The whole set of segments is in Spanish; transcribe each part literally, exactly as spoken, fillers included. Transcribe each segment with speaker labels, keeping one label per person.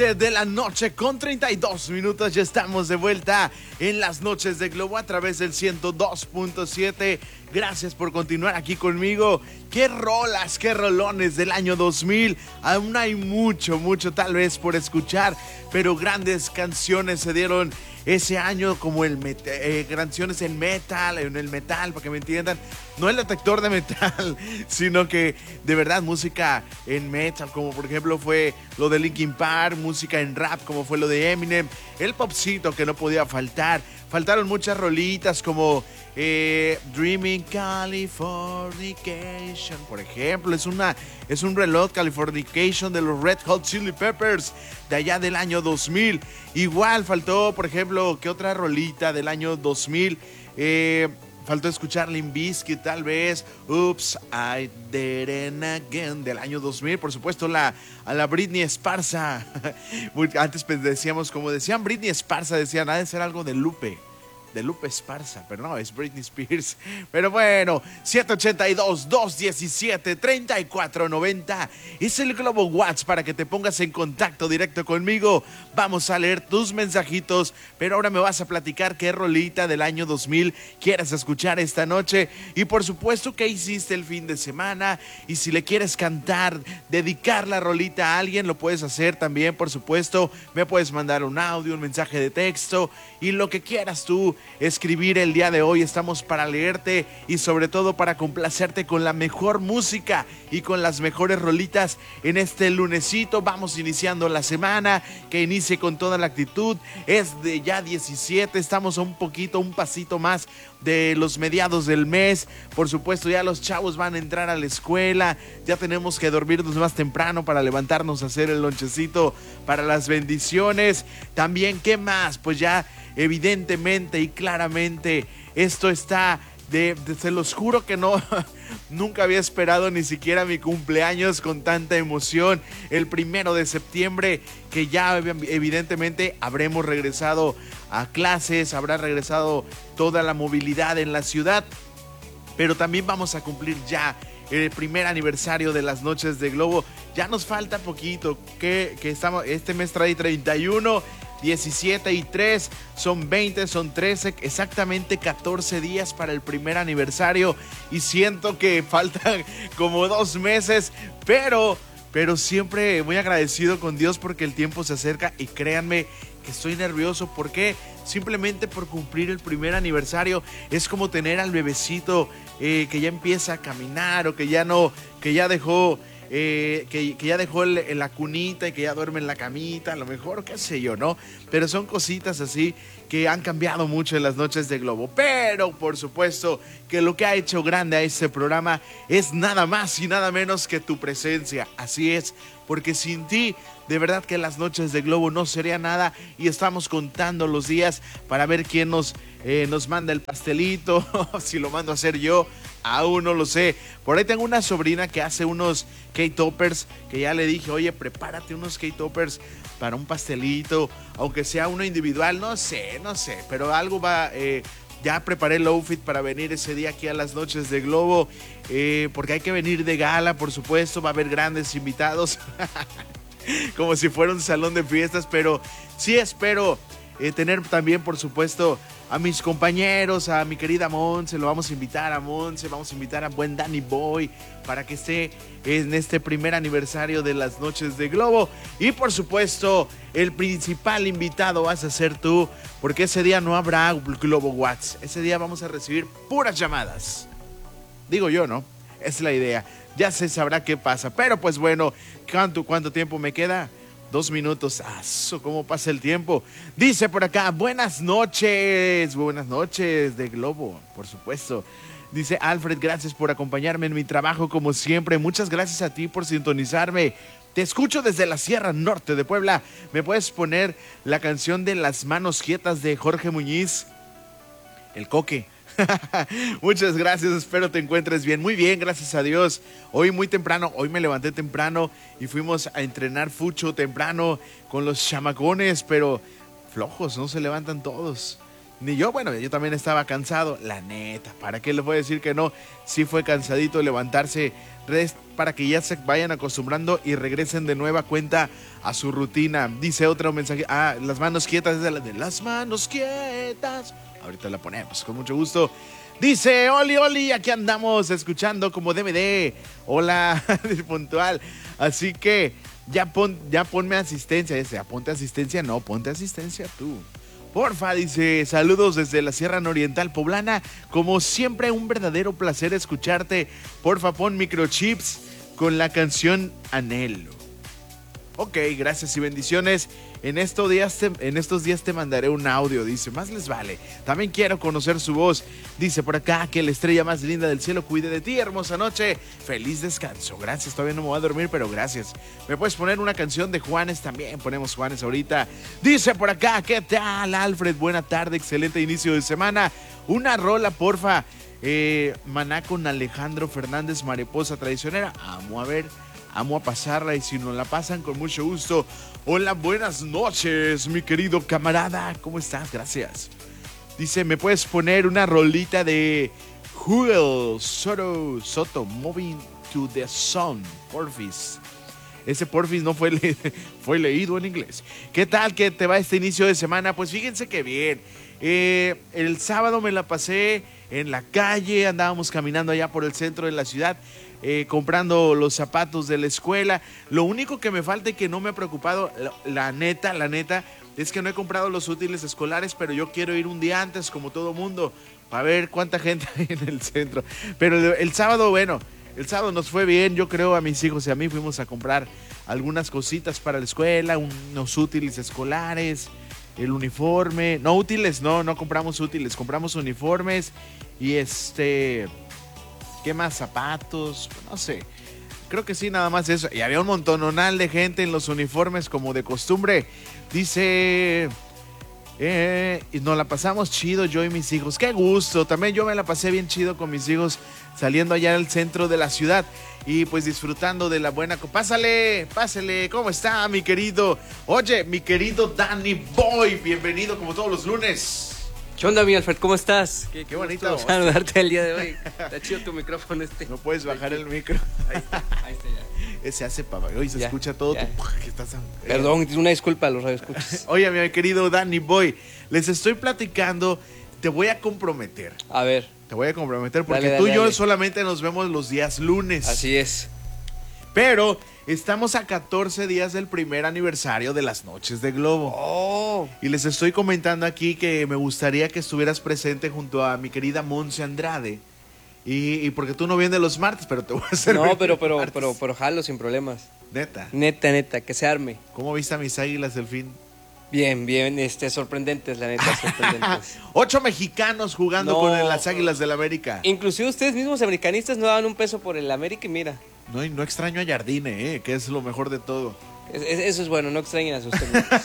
Speaker 1: De la noche con treinta y dos minutos, ya estamos de vuelta en las noches de Globo a través del ciento dos punto siete. Gracias por continuar aquí conmigo. Qué rolas, qué rolones del año dos mil. Aún hay mucho, mucho tal vez por escuchar, pero grandes canciones se dieron ese año, como el met- eh, canciones en metal, en el metal, para que me entiendan, no el detector de metal, sino que de verdad música en metal, como por ejemplo fue lo de Linkin Park, música en rap, como fue lo de Eminem, el popcito que no podía faltar. Faltaron muchas rolitas como eh, Dreaming Californication, por ejemplo. Es, una, es un reloj Californication de los Red Hot Chili Peppers de allá del año dos mil. Igual faltó, por ejemplo, ¿qué otra rolita del año dos mil? Eh, faltó escuchar Limp Bizkit, tal vez. Oops, I Did It Again del año dos mil. Por supuesto, la, a la Britney Esparza. Antes pues, decíamos, como decían Britney Esparza, decían, ha de ser algo de Lupe. De Lupe Esparza, pero no, es Britney Spears. Pero bueno, siete ochenta y dos, doscientos diecisiete, treinta y cuatro noventa es el Globo WhatsApp para que te pongas en contacto directo conmigo. Vamos a leer tus mensajitos, pero ahora me vas a platicar qué rolita del año dos mil quieres escuchar esta noche. Y por supuesto, qué hiciste el fin de semana. Y si le quieres cantar, dedicar la rolita a alguien, lo puedes hacer también, por supuesto. Me puedes mandar un audio, un mensaje de texto y lo que quieras tú escribir el día de hoy. Estamos para leerte y sobre todo para complacerte con la mejor música y con las mejores rolitas en este lunesito. Vamos iniciando la semana, que inicie con toda la actitud. Es de ya diecisiete, estamos a un poquito, un pasito más de los mediados del mes. Por supuesto, ya los chavos van a entrar a la escuela, ya tenemos que dormirnos más temprano para levantarnos a hacer el lonchecito para las bendiciones. También, ¿qué más? Pues ya evidentemente y claramente esto está de, de se los juro que no, nunca había esperado ni siquiera mi cumpleaños con tanta emoción. El primero de septiembre, que ya evidentemente habremos regresado a clases, habrá regresado toda la movilidad en la ciudad, pero también vamos a cumplir ya el primer aniversario de las noches de Globo. Ya nos falta poquito, que, que estamos, este mes trae treinta y uno, diecisiete y tres, son veinte, son trece, exactamente catorce días para el primer aniversario, y siento que faltan como dos meses, pero, pero siempre muy agradecido con Dios porque el tiempo se acerca y créanme que estoy nervioso. ¿Por qué? Simplemente por cumplir el primer aniversario. Es como tener al bebecito eh, que ya empieza a caminar, o que ya no, que ya dejó Eh, que, que ya dejó el, en la cunita y que ya duerme en la camita, a lo mejor, qué sé yo, ¿no? Pero son cositas así que han cambiado mucho en las noches de Globo. Pero, por supuesto, que lo que ha hecho grande a este programa es nada más y nada menos que tu presencia. Así es, porque sin ti, de verdad que las noches de Globo no sería nada, y estamos contando los días para ver quién nos, eh, nos manda el pastelito, si lo mando a hacer yo. Aún no lo sé. Por ahí tengo una sobrina que hace unos K-Toppers, que ya le dije, oye, prepárate unos K-Toppers para un pastelito, aunque sea uno individual, no sé, no sé, pero algo va, eh, ya preparé el outfit para venir ese día aquí a las noches de Globo, eh, porque hay que venir de gala, por supuesto, va a haber grandes invitados, como si fuera un salón de fiestas, pero sí espero eh, tener también, por supuesto, a mis compañeros, a mi querida Monse. Lo vamos a invitar a Monse, vamos a invitar a buen Danny Boy para que esté en este primer aniversario de las noches de Globo. Y por supuesto, el principal invitado vas a ser tú, porque ese día no habrá Globo WhatsApp. Ese día vamos a recibir puras llamadas. Digo yo, ¿no? Es la idea. Ya se sabrá qué pasa. Pero pues bueno, ¿cuánto, cuánto tiempo me queda? Dos minutos. ¡Aso! ¿Cómo pasa el tiempo? Dice por acá, buenas noches. Buenas noches de Globo, por supuesto. Dice Alfred, gracias por acompañarme en mi trabajo como siempre. Muchas gracias a ti por sintonizarme. Te escucho desde la Sierra Norte de Puebla. ¿Me puedes poner la canción de Las Manos Quietas de Jorge Muñiz? El Coque. Muchas gracias, espero te encuentres bien. Muy bien, gracias a Dios. Hoy muy temprano, hoy me levanté temprano y fuimos a entrenar fucho temprano con los chamacones, pero flojos, no se levantan todos. Ni yo, bueno, yo también estaba cansado, la neta, ¿para qué les voy a decir que no? Sí fue cansadito levantarse para que ya se vayan acostumbrando y regresen de nueva cuenta a su rutina. Dice otro mensaje, ah, las manos quietas, es de, la, de las manos quietas. Ahorita la ponemos con mucho gusto. Dice, Oli, Oli, aquí andamos escuchando como D V D. Hola, puntual. Así que ya, pon, ya ponme asistencia. Dice, ya ponte asistencia. No, ponte asistencia tú. Porfa, dice, saludos desde la Sierra Nororiental Poblana. Como siempre, un verdadero placer escucharte. Porfa, pon microchips con la canción Anhelo. Ok, gracias y bendiciones. En estos días te, en estos días te mandaré un audio, dice, más les vale. También quiero conocer su voz. Dice por acá que la estrella más linda del cielo cuide de ti, hermosa noche. Feliz descanso. Gracias, todavía no me voy a dormir, pero gracias. ¿Me puedes poner una canción de Juanes? También ponemos Juanes ahorita. Dice por acá, ¿qué tal, Alfred? Buena tarde, excelente inicio de semana. Una rola, porfa. Eh, Maná con Alejandro Fernández, Mariposa Traicionera. Amo a ver. Amo a pasarla y si nos la pasan con mucho gusto. Hola, buenas noches, mi querido camarada. ¿Cómo estás? Gracias. Dice, ¿me puedes poner una rolita de Joel Soto, Soto, Moving to the Sun, porfis? Ese porfis no fue, le fue leído en inglés. ¿Qué tal que te va este inicio de semana? Pues fíjense que bien. Eh, el sábado me la pasé en la calle, andábamos caminando allá por el centro de la ciudad. Eh, comprando los zapatos de la escuela. Lo único que me falta y que no me ha preocupado, la, la neta, la neta, es que no he comprado los útiles escolares, pero yo quiero ir un día antes, como todo mundo, para ver cuánta gente hay en el centro. Pero el, el sábado, bueno, el sábado nos fue bien, yo creo, a mis hijos y a mí fuimos a comprar algunas cositas para la escuela, unos útiles escolares, el uniforme, no útiles, no, no compramos útiles, compramos uniformes y este... ¿Qué más? Zapatos, no sé. Creo que sí, nada más eso. Y había un montononal de gente en los uniformes como de costumbre. Dice... Eh, y nos la pasamos chido yo y mis hijos. ¡Qué gusto! También yo me la pasé bien chido con mis hijos saliendo allá al centro de la ciudad y pues disfrutando de la buena... ¡Pásale! ¡Pásale! ¿Cómo está, mi querido? Oye, mi querido Danny Boy, bienvenido como todos los lunes.
Speaker 2: ¿Qué onda, mi Alfred? ¿Cómo estás?
Speaker 1: Qué, qué bonito
Speaker 2: saludarte el día de hoy. Está chido tu micrófono este.
Speaker 1: No puedes bajar el micro.
Speaker 2: Ahí está, ahí está ya.
Speaker 1: Ese hace para hoy se ya, escucha todo
Speaker 2: ya.
Speaker 1: tu... que estás...
Speaker 2: Perdón, una disculpa a los radioescuchas.
Speaker 1: Oye, mi querido Danny Boy, les estoy platicando, te voy a comprometer.
Speaker 2: A ver.
Speaker 1: Te voy a comprometer porque
Speaker 2: dale,
Speaker 1: tú
Speaker 2: dale,
Speaker 1: y yo
Speaker 2: dale.
Speaker 1: solamente nos vemos los días lunes.
Speaker 2: Así es.
Speaker 1: Pero estamos a catorce días del primer aniversario de las Noches de Globo.
Speaker 2: Oh.
Speaker 1: Y les estoy comentando aquí que me gustaría que estuvieras presente junto a mi querida Monse Andrade. Y, y porque tú no vienes los martes, pero te voy a hacer.
Speaker 2: No, pero, pero, pero, pero, pero jalo sin problemas.
Speaker 1: Neta.
Speaker 2: Neta, neta, que se arme.
Speaker 1: ¿Cómo viste a mis águilas del fin?
Speaker 2: Bien, bien, este, sorprendentes, la neta, sorprendentes.
Speaker 1: Ocho mexicanos jugando
Speaker 2: no,
Speaker 1: con las Águilas del América.
Speaker 2: Inclusive ustedes mismos americanistas no daban un peso por el América y mira.
Speaker 1: No, no extraño a Jardine, eh, que es lo mejor de todo.
Speaker 2: Es, es, eso es bueno, no extrañen a sus técnicos.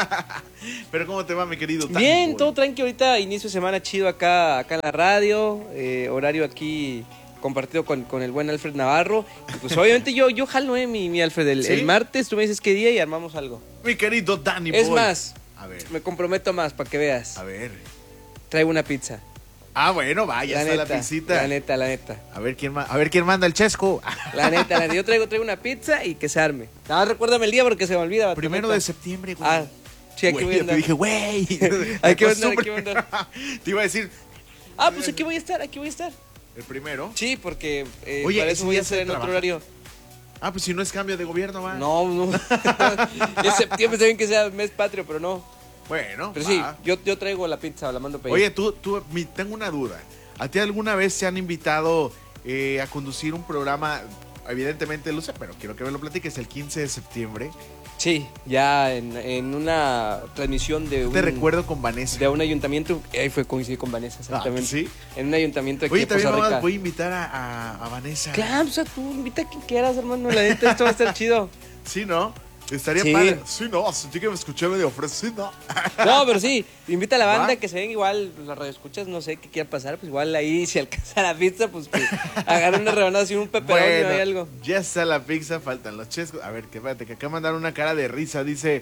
Speaker 1: Pero ¿cómo te va, mi querido Tango?
Speaker 2: Bien, todo tranqui, ahorita inicio de semana chido acá, acá en la radio, eh, horario aquí compartido con, con el buen Alfred Navarro. Y pues obviamente yo, yo jalo, eh, mi, mi Alfred, el, ¿sí? El martes tú me dices qué día y armamos algo.
Speaker 1: Mi querido Danny
Speaker 2: Es
Speaker 1: Boy.
Speaker 2: más,
Speaker 1: a ver.
Speaker 2: Me comprometo más para que veas.
Speaker 1: A ver.
Speaker 2: Traigo una pizza.
Speaker 1: Ah, bueno, vaya,
Speaker 2: la
Speaker 1: está
Speaker 2: neta,
Speaker 1: la pisita.
Speaker 2: La neta, la neta.
Speaker 1: A ver quién, a ver quién manda el chesco.
Speaker 2: La neta, la neta. Yo traigo, traigo una pizza y que se arme. Nada más recuérdame el día porque se me olvida.
Speaker 1: Primero de septiembre, güey.
Speaker 2: Ah, sí, aquí voy a andar.
Speaker 1: Te dije, güey.
Speaker 2: Hay que andar, aquí voy a andar.
Speaker 1: Te iba a decir.
Speaker 2: Ah, pues aquí voy a estar, aquí voy a estar.
Speaker 1: ¿El primero?
Speaker 2: Sí, porque eh,
Speaker 1: Oye,
Speaker 2: para eso voy a hacer en
Speaker 1: trabaja.
Speaker 2: otro horario.
Speaker 1: Ah, pues si no es cambio de gobierno, va.
Speaker 2: No, no. Es septiembre, saben que sea mes patrio, pero no.
Speaker 1: Bueno,
Speaker 2: pero
Speaker 1: va.
Speaker 2: sí, yo, yo traigo la pizza, la mando a pedir.
Speaker 1: Oye, tú, tú, mi, tengo una duda. ¿A ti alguna vez te han invitado eh, a conducir un programa? Evidentemente lo sé, pero quiero que me lo platiques. El quince de septiembre.
Speaker 2: Sí, ya en, en una transmisión de un...
Speaker 1: Te recuerdo con Vanessa.
Speaker 2: De un ayuntamiento, ahí fue coincidir con Vanessa, exactamente.
Speaker 1: Ah, ¿sí?
Speaker 2: En un ayuntamiento aquí
Speaker 1: Oye,
Speaker 2: de Poza
Speaker 1: también
Speaker 2: Rica.
Speaker 1: voy a invitar a, a, a Vanessa.
Speaker 2: Claro, o sea, tú invita a quien quieras, hermano, la neta, esto va a estar chido.
Speaker 1: Sí, ¿no? Estaría
Speaker 2: sí.
Speaker 1: padre. Sí, no, sentí que me escuché medio ofrecido. Sí, no.
Speaker 2: No, pero sí, invita a la banda
Speaker 1: ¿va?
Speaker 2: Que se ven igual, pues, las radioescuchas, no sé qué quiera pasar, pues igual ahí, si alcanza la pizza, pues, pues agarra una rebanada así, un peperón
Speaker 1: bueno,
Speaker 2: y algo.
Speaker 1: Ya está la pizza, faltan los chescos. A ver, que espérate, que acá mandaron una cara de risa. Dice,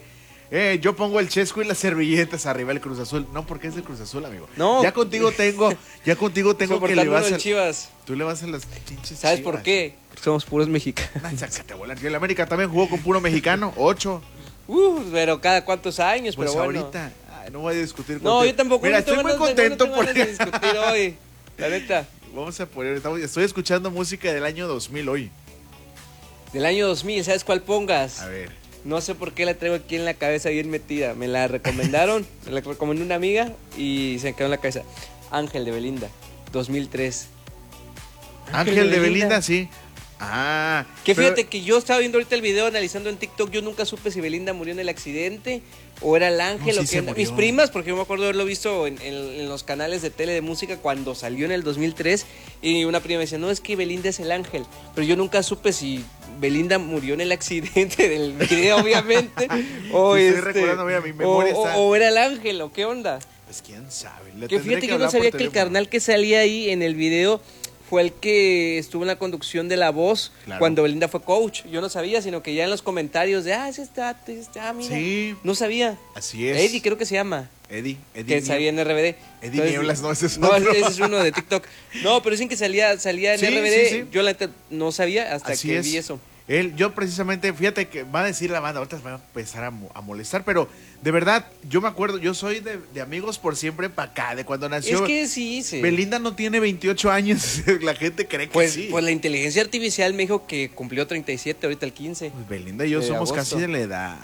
Speaker 1: Eh, yo pongo el Chesco y las servilletas arriba del Cruz Azul. No, porque es del Cruz Azul, amigo.
Speaker 2: No.
Speaker 1: Ya contigo tengo, ya contigo tengo que le vas a
Speaker 2: Chivas.
Speaker 1: Tú le vas a las pinches
Speaker 2: ¿Sabes
Speaker 1: Chivas.
Speaker 2: por qué? Porque somos puros mexicanos.
Speaker 1: Ay, sácate a volar. El América también jugó con puro mexicano, ocho.
Speaker 2: Uh, pero cada cuántos años,
Speaker 1: Pues
Speaker 2: pero bueno.
Speaker 1: ahorita, ay, no voy a discutir
Speaker 2: No,
Speaker 1: contigo.
Speaker 2: yo tampoco.
Speaker 1: Mira,
Speaker 2: no tengo
Speaker 1: estoy muy
Speaker 2: ganas de-
Speaker 1: contento
Speaker 2: no tengo ganas
Speaker 1: porque
Speaker 2: de discutir hoy. La neta.
Speaker 1: vamos a poner, estamos- estoy escuchando música del año dos mil hoy.
Speaker 2: Del año dos mil, ¿sabes cuál pongas?
Speaker 1: A ver.
Speaker 2: No sé por qué la traigo aquí en la cabeza bien metida. Me la recomendaron, me la recomendó una amiga y se me quedó en la cabeza. Ángel de Belinda, dos mil tres.
Speaker 1: Ángel de Belinda, sí. Ah.
Speaker 2: Que
Speaker 1: pero-
Speaker 2: fíjate que yo estaba viendo ahorita el video analizando en TikTok, yo nunca supe si Belinda murió en el accidente o era el ángel
Speaker 1: No,
Speaker 2: o
Speaker 1: sí
Speaker 2: qué.
Speaker 1: se murió.
Speaker 2: Mis primas, porque yo me acuerdo haberlo visto en, en- en los canales de tele de música cuando salió en el dos mil tres y una prima me decía, no, es que Belinda es el ángel, pero yo nunca supe si Belinda murió en el accidente del video, obviamente, o,
Speaker 1: Sí, estoy
Speaker 2: este,
Speaker 1: recordando, mira, mi
Speaker 2: o,
Speaker 1: memoria
Speaker 2: o-
Speaker 1: está-
Speaker 2: o era el ángel o qué onda.
Speaker 1: Pues quién sabe. Le
Speaker 2: Que
Speaker 1: tendré
Speaker 2: fíjate que yo no
Speaker 1: hablar
Speaker 2: sabía
Speaker 1: por
Speaker 2: que el
Speaker 1: teléfono.
Speaker 2: carnal que salía ahí en el video fue el que estuvo en la conducción de La Voz
Speaker 1: Claro.
Speaker 2: cuando Belinda fue coach. Yo no sabía, sino que ya en los comentarios de, ah, ese está, ese está, mira.
Speaker 1: Sí.
Speaker 2: No sabía.
Speaker 1: Así es.
Speaker 2: Eddie creo que se llama.
Speaker 1: Eddie. Eddie.
Speaker 2: Que
Speaker 1: Niebla.
Speaker 2: salía en R B D.
Speaker 1: Eddie Nieblas, no, ese es
Speaker 2: no,
Speaker 1: otro.
Speaker 2: ese es uno de TikTok. No, pero dicen que salía, salía en
Speaker 1: Sí,
Speaker 2: R B D.
Speaker 1: sí, sí.
Speaker 2: Yo la neta no sabía hasta
Speaker 1: Así
Speaker 2: que
Speaker 1: es.
Speaker 2: vi eso.
Speaker 1: Él, yo precisamente, fíjate que va a decir la banda, ahorita se va a empezar a, mo- a molestar, pero de verdad, yo me acuerdo, yo soy de, de amigos por siempre para acá, de cuando nació.
Speaker 2: Es que sí, sí.
Speaker 1: Belinda no tiene veintiocho años, la gente cree que
Speaker 2: Pues,
Speaker 1: sí.
Speaker 2: pues la inteligencia artificial me dijo que cumplió treinta y siete, ahorita el quince.
Speaker 1: Pues Belinda y yo
Speaker 2: de
Speaker 1: somos
Speaker 2: agosto.
Speaker 1: casi de la edad.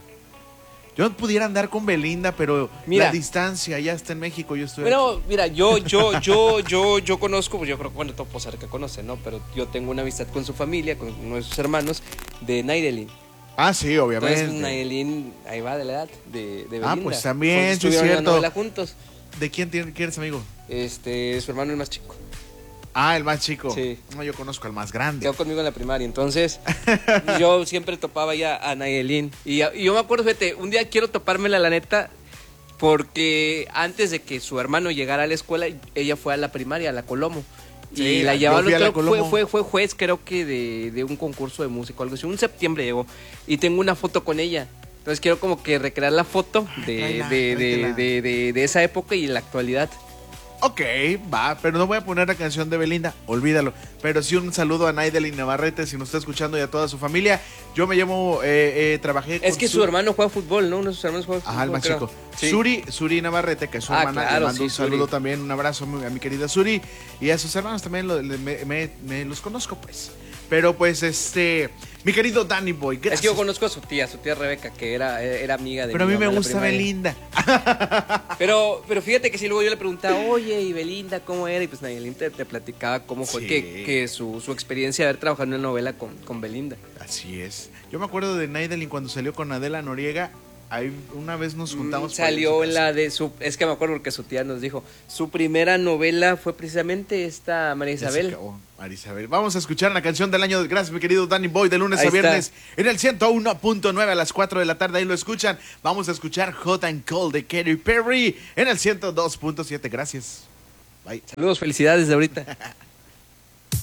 Speaker 1: Yo pudiera andar con Belinda, pero
Speaker 2: Mira.
Speaker 1: la distancia, ya está en México, yo estoy
Speaker 2: Pero mira, yo, yo, yo, yo, yo conozco, pues yo creo que bueno, todo puede ser que conoce, ¿no? Pero yo tengo una amistad con su familia, con uno de sus hermanos, de Naidelin.
Speaker 1: aquí. Ah, sí, obviamente.
Speaker 2: Entonces Naidelin, ahí va de la edad, de, de Belinda.
Speaker 1: Ah, pues también,
Speaker 2: Porque
Speaker 1: sí es
Speaker 2: estuvieron en la
Speaker 1: cierto.
Speaker 2: novela juntos.
Speaker 1: ¿De quién tiene- quién eres amigo?
Speaker 2: Este, su hermano el más chico.
Speaker 1: Ah, el más chico.
Speaker 2: Sí.
Speaker 1: No, yo conozco al más grande.
Speaker 2: Quedó conmigo en la primaria, entonces yo siempre topaba ya a Nayelin. Y, y yo me acuerdo, fíjate, un día quiero topármela, la neta, porque antes de que su hermano llegara a la escuela, ella fue a la primaria, a la Colomo.
Speaker 1: Sí,
Speaker 2: y la
Speaker 1: yo
Speaker 2: llevaron,
Speaker 1: fui a la
Speaker 2: creo que fue,
Speaker 1: Colomo.
Speaker 2: fue, fue juez, creo que de, de un concurso de música o algo así. Un septiembre llegó. Y tengo una foto con ella. Entonces quiero como que recrear la foto de,
Speaker 1: tráela,
Speaker 2: de, de,
Speaker 1: tráetela.
Speaker 2: de, de, de esa época y la actualidad.
Speaker 1: Ok, va, pero no voy a poner la canción de Belinda, olvídalo. Pero sí un saludo a Naidelin Navarrete, si nos está escuchando, y a toda su familia. Yo me llamo, eh, eh, trabajé
Speaker 2: Es
Speaker 1: con
Speaker 2: que su hermano juega fútbol, ¿no? Uno de sus hermanos juega fútbol.
Speaker 1: Ajá, el más
Speaker 2: creo.
Speaker 1: chico.
Speaker 2: Sí.
Speaker 1: Suri, Suri Navarrete, que es su
Speaker 2: Ah,
Speaker 1: hermana,
Speaker 2: claro,
Speaker 1: le mando
Speaker 2: sí,
Speaker 1: un saludo
Speaker 2: Suri.
Speaker 1: también, un abrazo a mi, a mi querida Suri. Y a sus hermanos también lo- le- me, me- me los conozco, pues. Pero pues, este, mi querido Danny Boy, gracias.
Speaker 2: Es que yo conozco a su tía, su tía Rebeca, que era, era amiga de
Speaker 1: Pero a
Speaker 2: mi
Speaker 1: mí me
Speaker 2: mamá en la
Speaker 1: gusta
Speaker 2: primaria.
Speaker 1: Belinda.
Speaker 2: Pero, pero fíjate que si luego yo le preguntaba, oye, ¿y Belinda cómo era? Y pues Nayelin te, te platicaba cómo fue
Speaker 1: Sí.
Speaker 2: que, que su, su experiencia de haber trabajado en una novela con, con Belinda.
Speaker 1: Así es. Yo me acuerdo de Naidelin cuando salió con Adela Noriega. Ahí una vez nos juntamos.
Speaker 2: Mm,
Speaker 1: por ahí
Speaker 2: Salió
Speaker 1: su
Speaker 2: en
Speaker 1: casa.
Speaker 2: la de su... Es que me acuerdo porque su tía nos dijo, su primera novela fue precisamente esta María
Speaker 1: Ya se
Speaker 2: Isabel.
Speaker 1: acabó, María Isabel. Vamos a escuchar la canción del año. Gracias, mi querido Danny Boy, de lunes
Speaker 2: Ahí
Speaker 1: a
Speaker 2: está.
Speaker 1: viernes en el ciento uno punto nueve a las cuatro de la tarde. Ahí lo escuchan. Vamos a escuchar Hot and Cold de Katy Perry en el ciento dos punto siete. Gracias. Bye.
Speaker 2: Saludos, felicidades de ahorita.